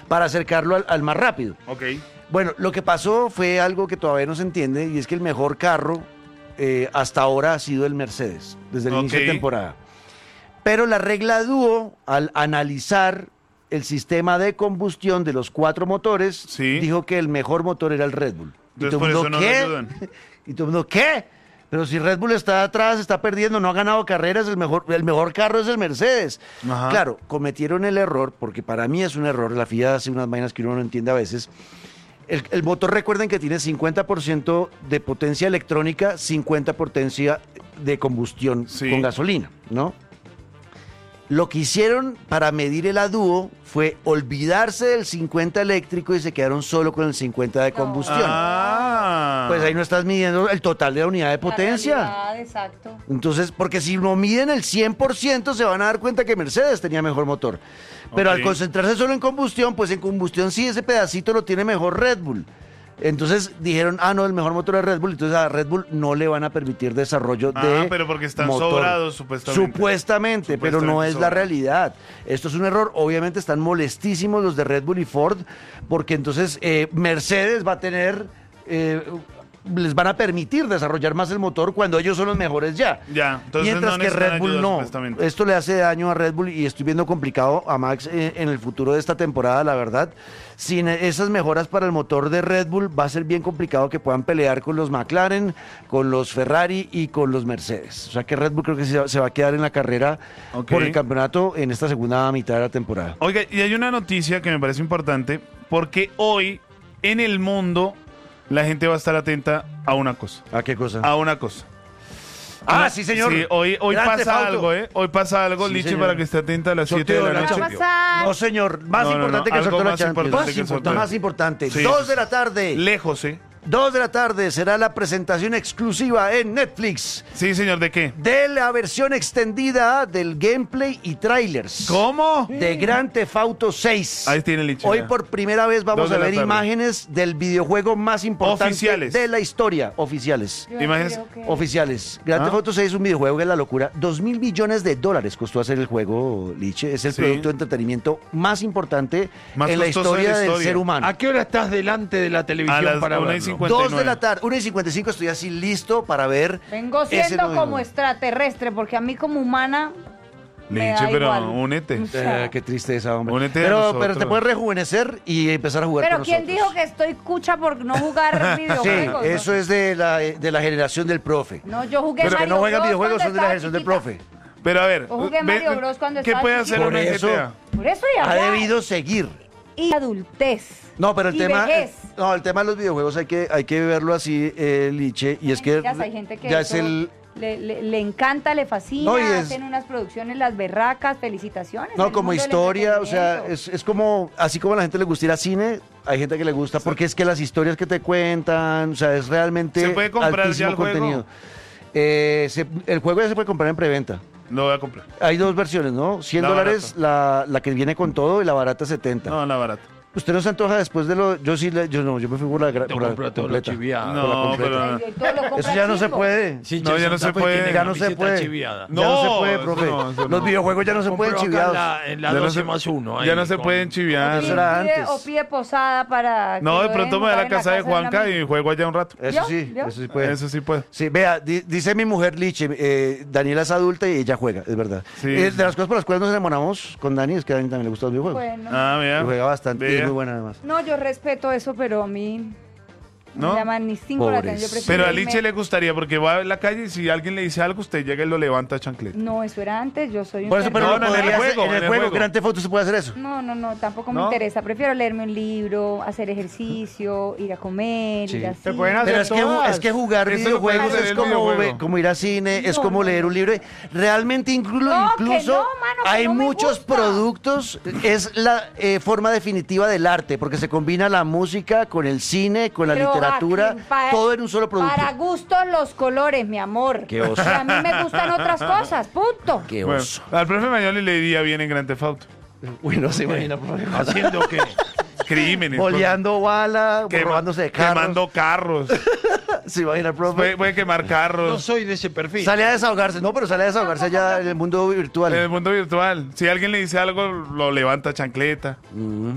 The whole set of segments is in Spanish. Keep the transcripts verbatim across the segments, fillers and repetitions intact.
para acercarlo al, al más rápido. Ok. Bueno, lo que pasó fue algo que todavía no se entiende y es que el mejor carro eh, hasta ahora ha sido el Mercedes, desde el Ok. inicio de temporada. Pero la regla dúo, al analizar el sistema de combustión de los cuatro motores, Sí. dijo que el mejor motor era el Red Bull. Y Entonces, todo por el eso mundo, no lo ¿qué? ayudan. Y todo el mundo, ¿qué? Pero si Red Bull está atrás, está perdiendo, no ha ganado carreras, el mejor, el mejor carro es el Mercedes. Ajá. Claro, cometieron el error, porque para mí es un error, la F I A hace unas vainas que uno no entiende a veces. El, el motor, recuerden que tiene cincuenta por ciento de potencia electrónica, cincuenta por ciento potencia de combustión Sí. con gasolina, ¿no? Lo que hicieron para medir el adúo fue olvidarse del cincuenta eléctrico y se quedaron solo con el cincuenta de combustión. Ah. Pues ahí no estás midiendo el total de la unidad de potencia. La realidad, exacto. Entonces, porque si no miden el cien por ciento se van a dar cuenta que Mercedes tenía mejor motor. Pero Ok. al concentrarse solo en combustión, pues en combustión sí ese pedacito lo tiene mejor Red Bull. Entonces dijeron, ah, no, el mejor motor es Red Bull. Entonces a Red Bull no le van a permitir desarrollo Ah, de pero porque están motor. sobrados, supuestamente. Supuestamente, pero no Supuestamente es la sobrados. realidad. Esto es un error. Obviamente están molestísimos los de Red Bull y Ford, porque entonces eh, Mercedes va a tener... eh, les van a permitir desarrollar más el motor cuando ellos son los mejores ya. Ya, entonces Mientras no que necesitan Red Bull ayuda, no. supuestamente. Esto le hace daño a Red Bull y estoy viendo complicado a Max eh, en el futuro de esta temporada, la verdad. Sin esas mejoras para el motor de Red Bull va a ser bien complicado que puedan pelear con los McLaren, con los Ferrari y con los Mercedes. O sea que Red Bull creo que se, se va a quedar en la carrera Ok. por el campeonato en esta segunda mitad de la temporada. Oiga, y hay una noticia que me parece importante, porque hoy en el mundo la gente va a estar atenta a una cosa. ¿A qué cosa? A una cosa. Ah, sí, señor. Sí, hoy, hoy Gran pasa Theft Auto. algo, ¿eh? Hoy pasa algo, Sí, Lichi, señor. para que esté atenta a las siete Sorteo de la de la ¿Qué va a noche. pasar? No, señor. Más No, no, no, importante que el algo sorteo de la más Champions. importante Más que el importante. sorteo. Más importante. Sí, Dos sí, de la sí. tarde. Lejos, ¿eh? Dos de la tarde será la presentación exclusiva en Netflix Sí, señor, ¿de qué? de la versión extendida del gameplay y trailers ¿Cómo? de Grand Theft Auto seis. Ahí tiene Lichi. Hoy ya. por primera vez vamos Dos de a la ver tarde. imágenes del videojuego más importante Oficiales. de la historia. Oficiales. Yo Imágenes creo que- Oficiales. Grand ¿Ah? Theft Auto seis es un videojuego que es la locura. Dos mil millones de dólares costó hacer el juego, Liche. Es el Sí. producto de entretenimiento más importante Más en la costoso de historia la del historia. ser humano. ¿A qué hora estás delante de la A televisión las para una y verlo? cincuenta y nueve. Dos de la tarde, una y cincuenta y cinco, estoy así listo para ver. Vengo ese siendo nuevo. como extraterrestre, porque a mí como humana me Lichi, da pero igual. únete. O sea, Eh, qué tristeza, hombre. Únete a pero, nosotros. pero te puedes rejuvenecer y empezar a jugar Pero con ¿quién nosotros. dijo que estoy cucha por no jugar Sí, videojuegos? eso es de la, de la generación del profe. No, yo jugué Pero que Mario no juegan Bros videojuegos cuando son de la estaba generación del chiquita. profe. Pero a ver, Yo jugué ve- Mario ve- Bros cuando ¿qué estaba puede hacer Por una eso- G T A? Por eso ya. Ha ya. debido seguir. Y adultez. No, pero el y tema, vejez. no, el tema de los videojuegos hay que, hay que verlo así, eh, Liche, y es que Mentiras, hay gente que ya es eso el, le, le- le encanta, le fascina, No, y es- hacen unas producciones, las berracas, felicitaciones. no, el como mundo del historia, o sea, entretenimiento. es, es como, así como a la gente le gusta ir al cine, hay gente que le gusta, porque es que las historias que te cuentan, o sea, es realmente ¿Se puede comprar ya altísimo el juego? contenido. Eh, se- el juego ya se puede comprar en preventa. Lo voy a comprar. Hay dos versiones, ¿no? cien La dólares la, la que viene con todo y la barata setenta. No, la barata. ¿Usted no se antoja después de lo...? Yo sí, le- yo no, yo me fui por la, gra- Te por la compro todo lo completa. chiviado. por la No, completa. pero- Ay, todo lo compra Eso ya no se chico. puede. Sí, No, ya no se Santa Fe puede. tiene Ya no se camiseta puede. chiviada. Ya no No, se puede, eso profe. no, eso Los no. videojuegos ya no se Compró pueden acá en chiviados. la, en la Ya no doce se- más uno. Ya ahí no se con- pueden chiviar. Eso era Pide- antes. O pide posada para. No, que de lo pronto dejen me voy a la jugar en casa de un Juanca amigo. y juego allá un rato. Eso ¿Vio? sí, ¿Vio? eso sí puede. Eso sí puede. Sí, vea, di- dice mi mujer Liche, eh, Daniela es adulta y ella juega, es verdad. Sí. Eh, de las cosas por las cuales nos enamoramos con Dani es que a Dani también le gustan los videojuegos. Bueno. Ah, Y mira. juega bastante y es Vea. muy buena además. No, yo respeto eso, pero a mí ¿No? no me llaman ni cinco la Pobres. atención. Yo prefiero Pero a irme- Liche le gustaría porque va a la calle y si alguien le dice algo, usted llega y lo levanta a chancleta. No, eso era antes, yo soy un Por eso, ser pero No, lo no, en el podría hacer juego, en el en el juego. juego. Grand Theft Auto se puede hacer eso. No, no, no, tampoco me ¿No? interesa. Prefiero leerme un libro, hacer ejercicio, ir a comer, Sí. ir así. Se pueden hacer Pero es que, ju- todas. es que jugar Eso lo puede videojuegos hacer es el como, videojuego. ve- como ir al cine, es No, como no, leer no. un libro. Realmente inclu- No, que incluso no, mano, que hay no me muchos gusta. productos. Es la eh, forma definitiva del arte, porque se combina la música con el cine, con la Pero literatura, aquí, pa- todo en un solo producto. Para gustos los colores, mi amor. Qué oso. Y a mí me gustan otras cosas, punto. Qué Bueno, oso. al profe Mañoli le iría bien en Grand Theft Auto. Uy, no se imagina, por favor. ¿Haciendo qué? Crímenes. Boleando bala, Quema- robándose de carros. Quemando carros. Se imagina, profe. puede, puede quemar No carros. soy de ese perfil. Sale a desahogarse. No, pero sale a desahogarse allá en el mundo virtual. En el mundo virtual. Si alguien le dice algo, lo levanta a chancleta. Mm.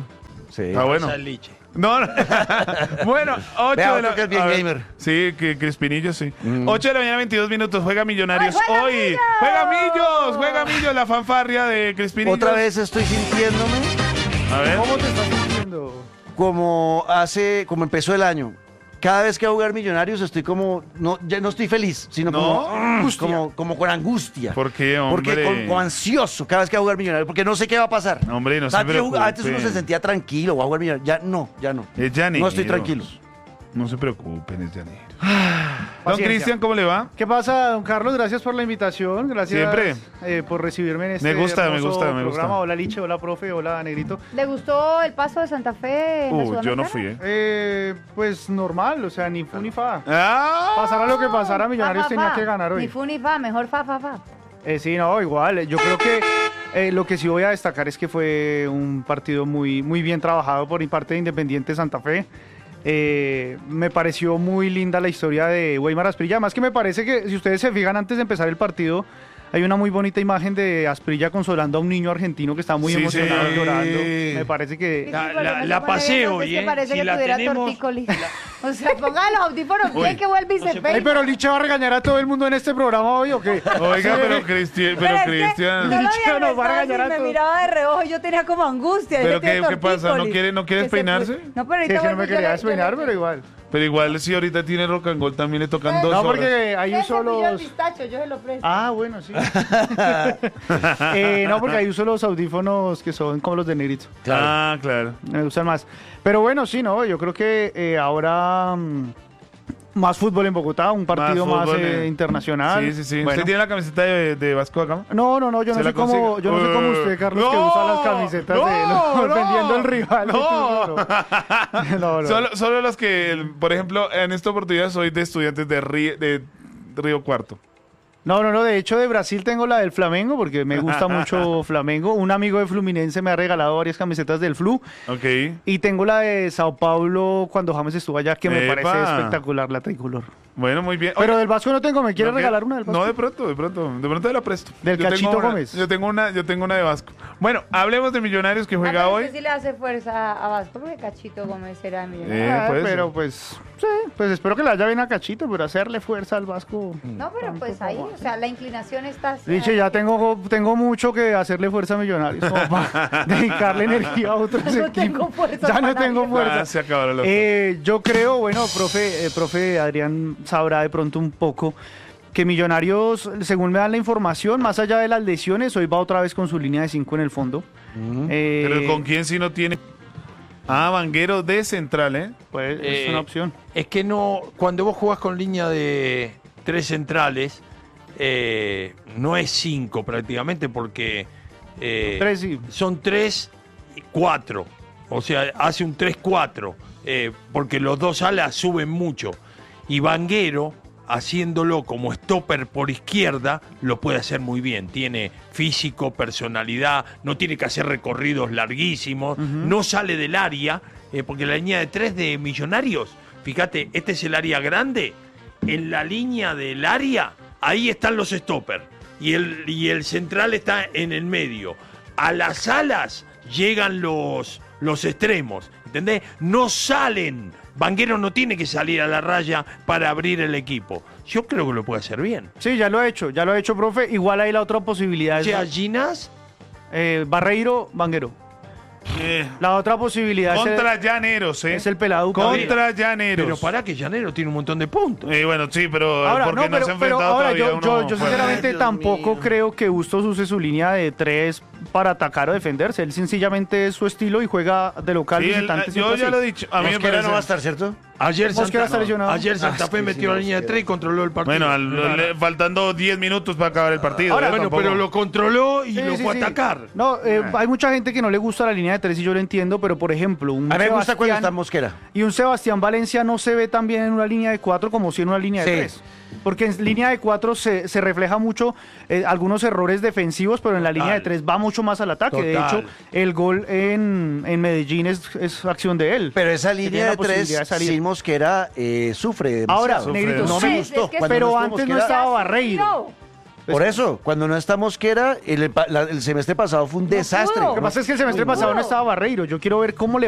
Sí. Ah, bueno. Pasa el liche. No, no. Bueno, ocho Vea, de la otro que es bien a ver, gamer. Sí, que Crispinillo, sí. Mm. ocho de la mañana, veintidós minutos. Juega Millonarios ¡Ay, juega hoy. Millos! ¡Juega Millos! ¡Juega Millos! La fanfarria de Crispinillo. Otra vez estoy sintiéndome A ver. ¿Cómo te estás sintiendo? como hace, como empezó el año. Cada vez que voy a jugar Millonarios estoy como, no, ya no estoy feliz, sino ¿No? como, Angustia. como, como con angustia. ¿Por qué, hombre? Porque con, con ansioso cada vez que voy a jugar Millonarios, porque no sé qué va a pasar. No, hombre, no se Antes, yo jugaba- preocupe. antes uno se sentía tranquilo, voy a jugar Millonarios. Ya no, ya no. Es llanero. No estoy tranquilo. No se preocupen, es llanero. Don Paciencia. Cristian, ¿cómo le va? ¿Qué pasa, don Carlos? Gracias por la invitación. Gracias Siempre. eh, por recibirme en este Me gusta, me hermoso gusta, me programa. gusta. Hola, Liche. Hola, profe. Hola, Negrito. ¿Le gustó el paso de Santa Fe en la Uh, yo no Sudamericana? fui, ¿eh? Eh, pues normal, o sea, ni fu ni fa. ¡Ah! Pasara lo que pasara, Fa, Millonarios fa, tenía fa. que ganar Ni hoy. fu ni fa, mejor fa, fa, fa. Eh, sí, no, igual. Yo creo que eh, lo que sí voy a destacar es que fue un partido muy, muy bien trabajado por mi parte de Independiente Santa Fe. Eh, me pareció muy linda la historia de Weimar Asprilla. Además que me parece que, si ustedes se fijan, antes de empezar el partido, hay una muy bonita imagen de Asprilla consolando a un niño argentino que está muy Sí, emocionado sí. llorando. Me parece que... La- Sí, pero la- no se la pone pasé bien, hoy, es que ¿eh? parece Si que la tuviera tenemos- tortícolis. O sea, ponga los audífonos bien que vuelve y se Ay, peina. pero Liche va a regañar a todo el mundo en este programa hoy, ¿o qué? Oiga, Sí. pero Cristian, Pero pero es que Cristian. yo lo vi Cristiano, nos va a arrestado regañar y a me todos. miraba de reojo y yo tenía como angustia. ¿Pero ese tiene qué- qué pasa? ¿No tortícolis. quiere- no quieres Que se- peinarse? No, pero Sí, ahorita es que no me vuelvo y yo quería le- despeinar, yo le- pero igual. Pero igual si ahorita tiene rock and roll también le tocan dos No, horas. porque ahí Ese uso cepillo de los... pistacho, yo se lo presto. Ah, bueno, sí. Eh, no, porque ahí uso los audífonos que son como los de Negrito. Ah, claro. Me gustan más. Pero bueno, sí, no, yo creo que eh, ahora mm, más fútbol en Bogotá, un partido más, fútbol, eh, eh. internacional. Sí, sí, sí. Bueno. ¿Usted tiene la camiseta de, de Vasco da Gama? No, no, no, yo no ¿Se sé la cómo, consigue? yo no sé cómo usted, Carlos, que No, usa las camisetas no, de no, defendiendo el rival. no. No, no, no. Solo, solo los que, por ejemplo, en esta oportunidad soy de estudiantes de, Río, de Río Cuarto. No, no, no, de hecho de Brasil tengo la del Flamengo porque me gusta mucho Flamengo. Un amigo de Fluminense me ha regalado varias camisetas del Flu Ok. y tengo la de Sao Paulo cuando James estuvo allá que me Epa. parece espectacular la tricolor. Bueno, muy bien. Pero Oye, del Vasco no tengo, ¿me quiere ¿no que- regalar una del Vasco? No, de pronto, de pronto. De pronto te la presto. Del Yo tengo Cachito una- Gómez. Yo tengo una, yo tengo una de Vasco. Bueno, hablemos de Millonarios que Ah, juega pero hoy. usted sí le hace fuerza a Vasco porque Cachito Gómez era mi. Eh, Ah, puede pero ser. pues, sí, pues espero que le haya bien a Cachito, pero hacerle fuerza al Vasco. No, pero pues ahí, o sea, la inclinación está hacia- Dicho, ya tengo, tengo mucho que hacerle fuerza a Millonarios como para dedicarle energía a otros Ya no equipos. tengo fuerza Ya no para tengo nadie. fuerza. Ah, se acabaron los... Eh, yo creo, bueno, profe, eh, profe Adrián sabrá de pronto un poco que Millonarios, según me dan la información, más allá de las lesiones, hoy va otra vez con su línea de cinco en el fondo. Eh, Pero ¿con quién si no tiene? Ah, Vanguero de central, ¿eh? pues, es Eh, una opción. Es que no, cuando vos jugás con línea de tres centrales, eh, no es cinco prácticamente porque eh, Tres, sí. son tres y cuatro. O sea, hace un tres cuatro, eh, porque los dos alas suben mucho. Y Vanguero, haciéndolo como stopper por izquierda, lo puede hacer muy bien. Tiene físico, personalidad, no tiene que hacer recorridos larguísimos, no sale del área, eh, porque la línea de tres de Millonarios, fíjate, este es el área grande, en la línea del área, ahí están los stoppers, y el, y el central está en el medio. A las alas llegan los, los extremos, ¿entendés? No salen. Vanguero no tiene que salir a la raya para abrir el equipo. Yo creo que lo puede hacer bien. Sí, ya lo he hecho, ya lo he hecho, profe. Igual hay la otra posibilidad. O Es, sea, Ginás, eh, Barreiro, Vanguero. Eh, La otra posibilidad es contra el, Llaneros, ¿eh? es el pelado. Contra Llaneros. pero pará que Llanero tiene un montón de puntos. Eh, bueno, sí, pero Ahora, porque no, no, se pero, ha pero enfrentado ahora todavía yo, yo, uno yo fuerte. sinceramente Ay, Dios tampoco mío. creo que Bustos use su línea de tres para atacar o defenderse. Él sencillamente es su estilo y juega de local Sí, el- visitante. yo siempre ya así. lo he dicho. A mí me Mosquera parece... no va a estar, ¿cierto? Ayer Mosquera Santa, está lesionado. ayer Santa Ah, Fe sí, metió sí, la línea de Mosquera. tres y controló el partido. Bueno, al- le- faltando diez minutos para acabar el partido. Ahora, ¿eh? bueno, Tampoco- pero lo controló y Sí, lo sí, fue sí. a atacar. No, eh, Ah. hay mucha gente que no le gusta la línea de tres y yo lo entiendo, pero por ejemplo, un A mí me gusta cuando Sebastián- está Mosquera. Y un Sebastián Valencia no se ve tan bien en una línea de cuatro como si en una línea de Sí. tres. Porque en línea de cuatro se, se refleja mucho eh, algunos errores defensivos, pero en la línea de tres va mucho más al ataque. De Total. hecho, el gol en, en Medellín es, es acción de él. Pero esa Que tiene línea la de tres posibilidad de salir. sin Mosquera eh, sufre demasiado. Ahora, Sufre. Negrito, no sí, me es gustó. que Cuando pero estuvo antes no Mosquera- estaba Barreiro. No. Por eso, cuando no está Mosquera, el, el pa- la- el semestre pasado fue un No desastre. pudo. Lo que pasa es que el semestre No pasado no pudo. estaba Barreiro. Yo quiero ver cómo le